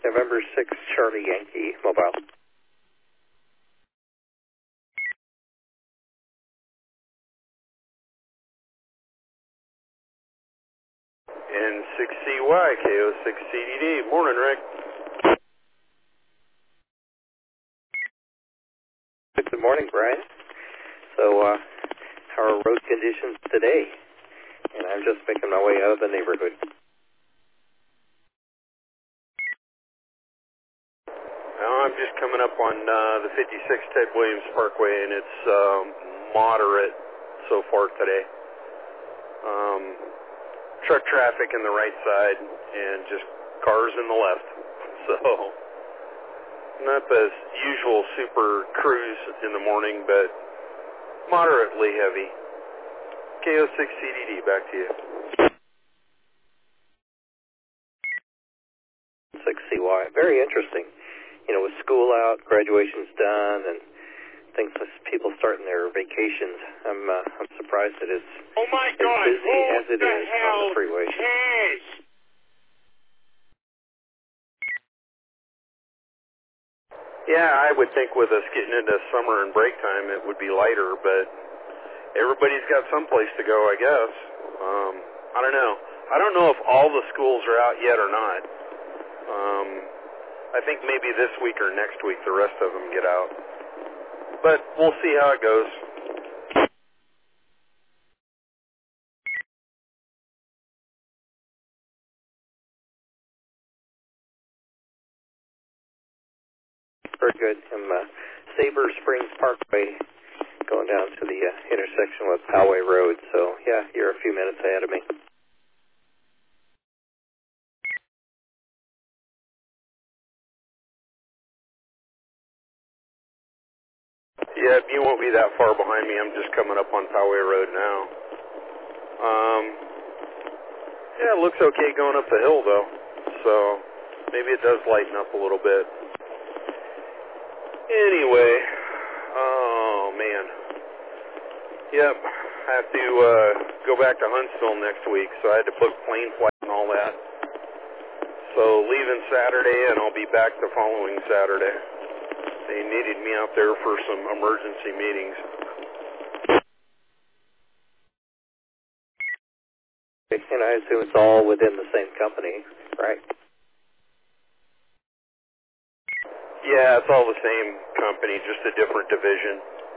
November 6 Charlie Yankee mobile. N6CY, KO6CDD. Morning, Rick. Good morning, Brian. So, how are road conditions today? And I'm just making my way out of the neighborhood. I'm just coming up on the 56 Ted Williams Parkway, and it's moderate so far today. Truck traffic in the right side and just cars in the left. So, not the usual super cruise in the morning, but moderately heavy. KO6CDD, back to you. 6CY, very interesting. You know, with school out, graduation's done, and things, people starting their vacations. I'm surprised that it's oh my as God, busy as it is on the freeway. Cares? Yeah, I would think with us getting into summer and break time, it would be lighter, but everybody's got someplace to go, I guess. I don't know. I don't know if all the schools are out yet or not. I think maybe this week or next week the rest of them get out. But we'll see how it goes. Very good. I'm Sabre Springs Parkway going down to the intersection with Poway Road. So, yeah, you're a few minutes ahead of me. Yeah, you won't be that far behind me. I'm just coming up on Poway Road now. Yeah, it looks okay going up the hill, though. So maybe it does lighten up a little bit. Anyway, oh, man. Yep, I have to go back to Huntsville next week, so I had to book plane flight and all that. So leaving Saturday, and I'll be back the following Saturday. They needed me out there for some emergency meetings. And I assume it's all within the same company, right? Yeah, it's all the same company, just a different division.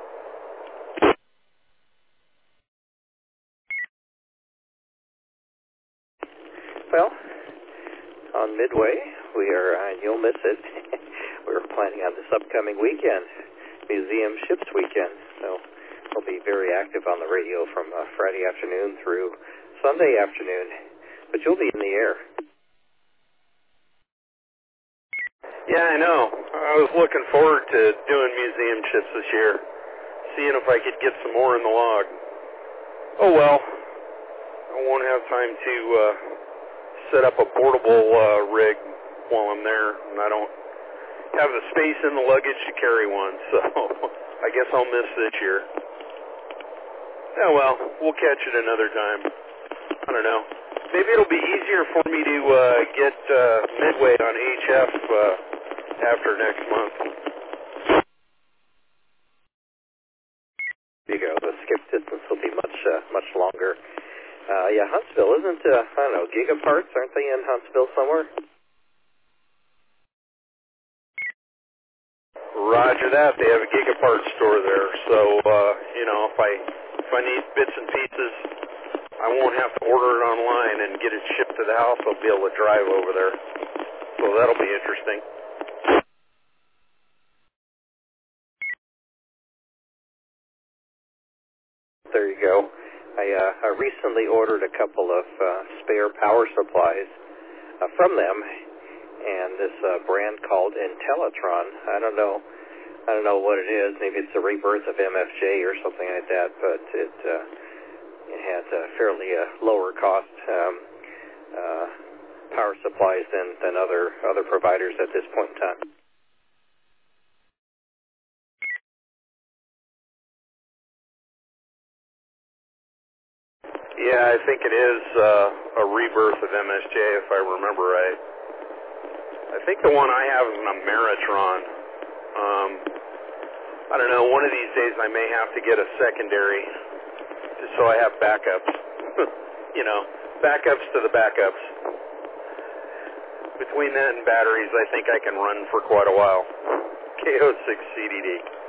Well, on Midway, we are, you'll miss it, we're planning on this upcoming weekend, Museum Ships Weekend. So we'll be very active on the radio from Friday afternoon through Sunday afternoon. But you'll be in the air. Yeah, I know. I was looking forward to doing museum ships this year, seeing if I could get some more in the log. Oh well, I won't have time to set up a portable rig while I'm there, and I don't have the space in the luggage to carry one, so I guess I'll miss this year. Yeah, well, we'll catch it another time. I don't know. Maybe it'll be easier for me to get Midway on HF after next month. There you go. The skip distance will be much longer. Yeah, Huntsville isn't, I don't know, Gigaparts, aren't they in Huntsville somewhere? Roger that. They have a Gigaparts store there. So, you know, if I need bits and pieces, I won't have to order it online and get it shipped to the house. I'll be able to drive over there. So that'll be interesting. There you go. I recently ordered a couple of spare power supplies from them, and this brand called Intellitron. I don't know what it is. Maybe it's a rebirth of MFJ or something like that. But it has fairly lower cost power supplies than other providers at this point in time. Yeah, I think it is a rebirth of MSJ, if I remember right. I think the one I have is an Ameritron. I don't know, one of these days I may have to get a secondary just so I have backups. Backups to the backups. Between that and batteries, I think I can run for quite a while. KO6CDD.